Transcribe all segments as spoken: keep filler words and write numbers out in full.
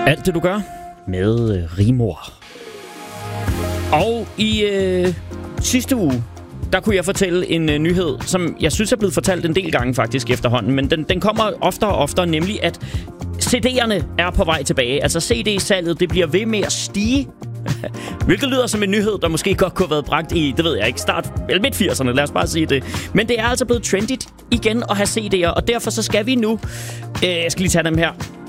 Alt det, du gør med øh, Rimor. Og i øh, sidste uge, der kunne jeg fortælle en øh, nyhed, som jeg synes er blevet fortalt en del gange faktisk efterhånden, men den, den kommer oftere og oftere, nemlig at C D'erne er på vej tilbage. Altså C D-salget, det bliver ved med at stige. Hvilket lyder som en nyhed, der måske godt kunne have været bragt i, det ved jeg ikke, start eller midt firserne, lad os bare sige det. Men det er altså blevet trendigt igen at have C D'er, og derfor så skal vi nu, øh, jeg skal lige tage dem her,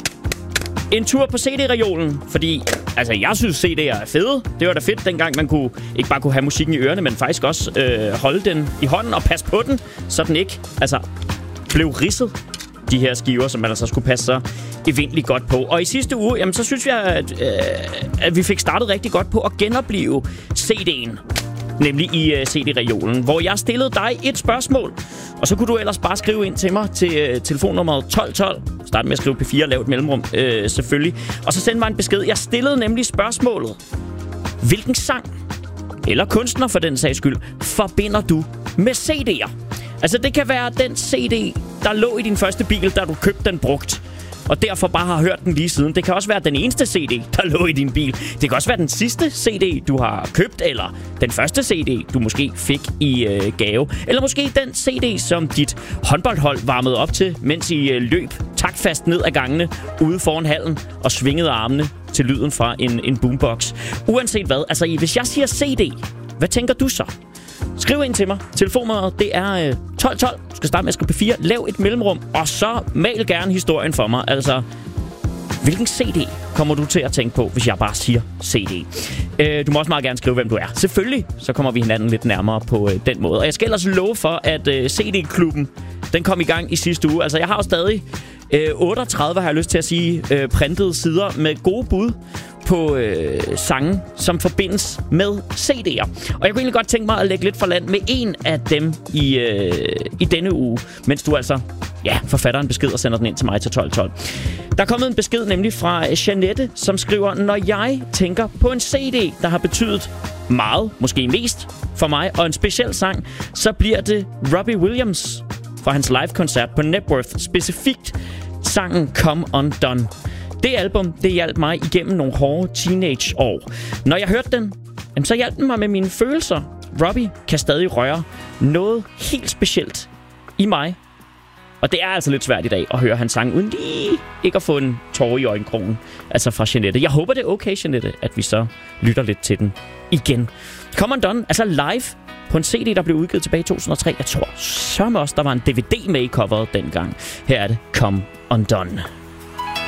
en tur på C D-reolen, fordi altså, jeg synes, C D'er er fede. Det var da fedt, dengang man kunne ikke bare kunne have musikken i ørerne, men faktisk også øh, holde den i hånden og passe på den, så den ikke altså, blev ridset, de her skiver, som man altså skulle passe sig evindeligt godt på. Og i sidste uge, jamen, så synes jeg, at, øh, at vi fik startet rigtig godt på at genopleve C D'en. Nemlig i uh, C D-reolen, hvor jeg stillede dig et spørgsmål. Og så kunne du ellers bare skrive ind til mig til uh, telefonnummeret tolv tolv. Start med at skrive P fire, lav et mellemrum, uh, selvfølgelig. Og så send mig en besked. Jeg stillede nemlig spørgsmålet: hvilken sang, eller kunstner for den sags skyld, forbinder du med C D'er? Altså, det kan være den C D, der lå i din første bil, da du købte den brugt, og derfor bare har hørt den lige siden. Det kan også være den eneste C D, der lå i din bil. Det kan også være den sidste C D, du har købt, eller den første C D, du måske fik i øh, gave. Eller måske den C D, som dit håndboldhold varmede op til, mens I øh, løb taktfast ned ad gangene ude foran hallen og svingede armene til lyden fra en, en boombox. Uanset hvad, altså hvis jeg siger C D, hvad tænker du så? Skriv ind til mig. Telefonnummeret, det er øh, tolv tolv. Du skal starte med at skrive P fire. Lav et mellemrum, og så mal gerne historien for mig. Altså, hvilken C D kommer du til at tænke på, hvis jeg bare siger C D? Øh, du må også meget gerne skrive, hvem du er. Selvfølgelig, så kommer vi hinanden lidt nærmere på øh, den måde. Og jeg skal ellers love for, at øh, C D-klubben, den kom i gang i sidste uge. Altså, jeg har jo stadig øh, otteogtredive, har jeg lyst til at sige, øh, printede sider med gode bud på øh, sange, som forbindes med C D'er. Og jeg kunne egentlig godt tænke mig at lægge lidt for land med en af dem i, øh, i denne uge, mens du altså, ja, forfatter en besked og sender den ind til mig til tolv tolv. Der er kommet en besked nemlig fra Jeanette, som skriver: når jeg tænker på en C D, der har betydet meget, måske mest for mig, og en speciel sang, så bliver det Robbie Williams fra hans live-koncert på Networth, specifikt sangen Come Undone. Det album, det hjalp mig igennem nogle hårde teenageår. Når jeg hørte den, så hjalp den mig med mine følelser. Robbie kan stadig røre noget helt specielt i mig. Og det er altså lidt svært i dag at høre hans sang, uden lige ikke at få en tårer i øjenkrogen. Altså fra Jeanette. Jeg håber, det er okay, Jeanette, at vi så lytter lidt til den igen. Come Undone, altså live på en C D, der blev udgivet tilbage i to tusind og tre. Jeg tror sørme også, der var en D V D med i coveret dengang. Her er det Come Undone.